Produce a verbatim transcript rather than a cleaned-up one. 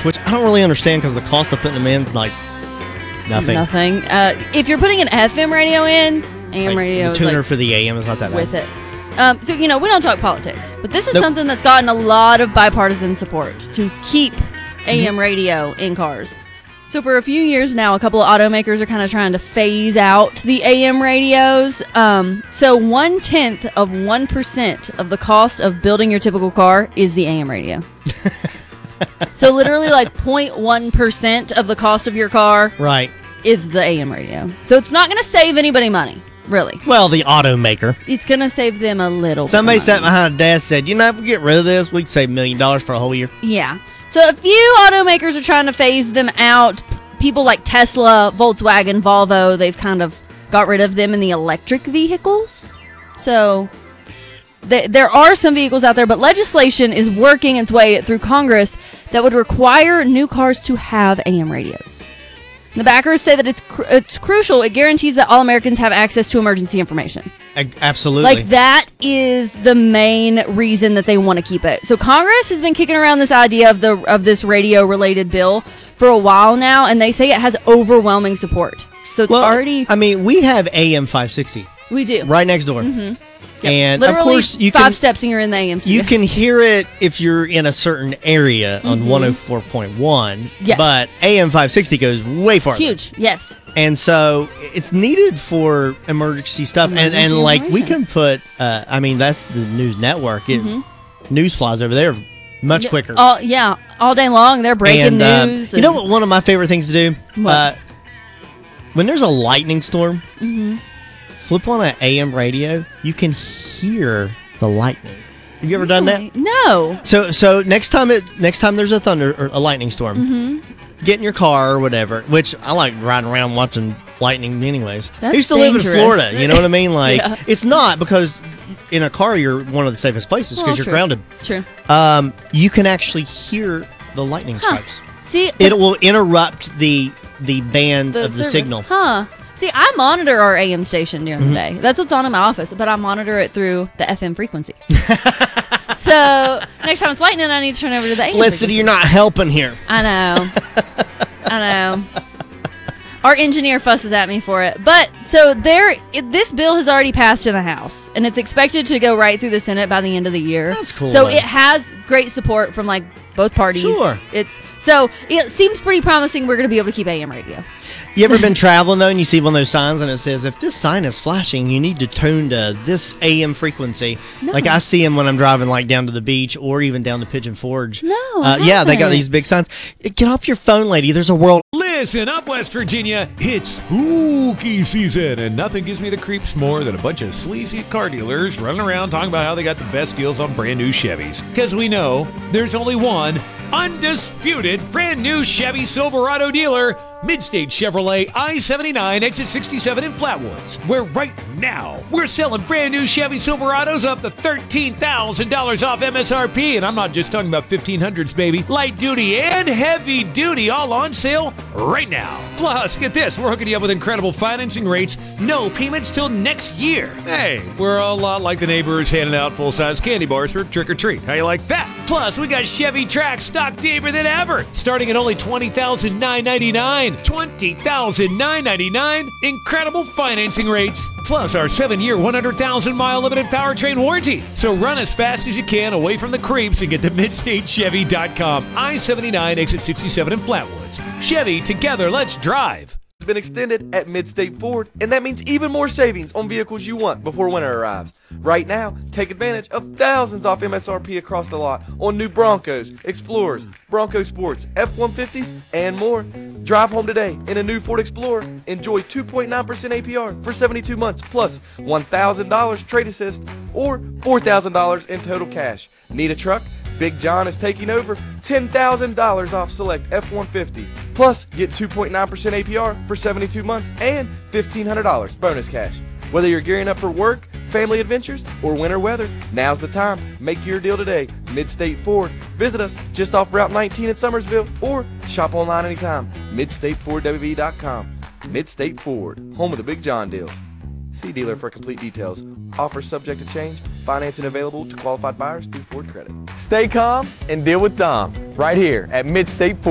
radios, which I don't really understand because the cost of putting them in is like nothing. Nothing. Uh, if you're putting an F M radio in, A M like, radio the is tuner like for the A M is not that bad. with it. Um, so, you know, we don't talk politics, but this is Nope. something that's gotten a lot of bipartisan support to keep A M radio in cars. So for a few years now, a couple of automakers are kind of trying to phase out the A M radios. Um, so one-tenth of one percent of the cost of building your typical car is the A M radio. So literally like zero point one percent of the cost of your car Right. is the A M radio. So it's not going to save anybody money, really. Well, the automaker. It's going to save them a little Somebody bit of sat money. behind a desk and said, you know, if we get rid of this, we could save a million dollars for a whole year. Yeah. So a few automakers are trying to phase them out. People like Tesla, Volkswagen, Volvo, they've kind of got rid of them in the electric vehicles. So th- there are some vehicles out there, but legislation is working its way through Congress that would require new cars to have A M radios. The backers say that it's cr- it's crucial. It guarantees that all Americans have access to emergency information. A- absolutely. Like, that is the main reason that they want to keep it. So Congress has been kicking around this idea of the of this radio related bill for a while now, and they say it has overwhelming support. So it's well, already I mean, we have A M five sixty we do right next door. Mm-hmm. Yep. And literally of course, you five can steps and you're in the A M studio. you can hear it if you're in a certain area on Mhm. one oh four point one. Yes. But A M five sixty goes way farther. Huge, yes. And so it's needed for emergency stuff. Emergency and, and like, we information. can put, uh, I mean, that's the news network. It, Mhm. News flies over there much Yeah, quicker. All, yeah, all day long they're breaking and, um, news. you know and- what? One of my favorite things to do? What? Uh, when there's a lightning storm, Mhm. flip on an A M radio, you can hear the lightning. Have you ever done that? Really? No. So, so next time it, next time there's a thunder or a lightning storm, Mm-hmm. get in your car or whatever. Which I like riding around watching lightning, anyways. That's I used to live in dangerous. Florida. You know what I mean? Like, Yeah. it's not because in a car you're one of the safest places because Well, you're true. grounded. True. Um, you can actually hear the lightning Huh. strikes. See, It will interrupt the the band of the service. signal. Huh. See, I monitor our A M station during Mhm. the day. That's what's on in my office, but I monitor it through the F M frequency. So next time it's lightning, I need to turn over to the A M Felicity, frequency. you're not helping here. I know. I know. Our engineer fusses at me for it. But so there, it, this bill has already passed in the House, and it's expected to go right through the Senate by the end of the year. That's cool, So though. it has great support from like both parties. Sure. It's so it seems pretty promising. We're going to be able to keep A M radio. You ever been traveling though, and you see one of those signs, and it says, "If this sign is flashing, you need to tune to this A M frequency." No. Like I see them when I'm driving, like down to the beach or even down to Pigeon Forge. No, uh, I yeah, they got haven't. these big signs. Get off your phone, lady. There's a world. Listen up, West Virginia. It's spooky season, and nothing gives me the creeps more than a bunch of sleazy car dealers running around talking about how they got the best deals on brand new Chevys. Because we know there's only one undisputed brand new Chevy Silverado dealer, Midstate Chevrolet I seventy-nine, exit sixty-seven in Flatwoods, where right now we're selling brand new Chevy Silverados up to thirteen thousand dollars off M S R P, and I'm not just talking about fifteen hundreds, baby. Light duty and heavy duty all on sale right now. Plus, get this, we're hooking you up with incredible financing rates, no payments till next year. Hey, we're a lot like the neighbors handing out full-size candy bars for trick or treat. How you like that? Plus, we got Chevy Trax stock deeper than ever, starting at only twenty thousand nine hundred ninety-nine dollars. twenty thousand nine hundred ninety-nine dollars. Incredible financing rates. Plus our seven-year, one hundred thousand mile limited powertrain warranty. So run as fast as you can away from the creeps and get to midstate chevy dot com. I seventy-nine, exit sixty-seven in Flatwoods. Chevy, together, let's drive. Has been extended at Midstate Ford, and that means even more savings on vehicles you want before winter arrives. Right now, take advantage of thousands off M S R P across the lot on new Broncos, Explorers, Bronco Sports, F one fifties, and more. Drive home today in a new Ford Explorer. Enjoy two point nine percent A P R for seventy-two months plus one thousand dollars trade assist or four thousand dollars in total cash. Need a truck? Big John is taking over ten thousand dollars off select F one fifties. Plus, get two point nine percent A P R for seventy-two months and fifteen hundred dollars bonus cash. Whether you're gearing up for work, family adventures, or winter weather, now's the time. Make your deal today. Midstate Ford. Visit us just off Route nineteen in Summersville or shop online anytime. midstate ford w v dot com. Midstate Ford, home of the Big John deal. See dealer for complete details. Offer subject to change. Financing available to qualified buyers through Ford Credit. Stay calm and deal with Dom right here at Midstate Ford.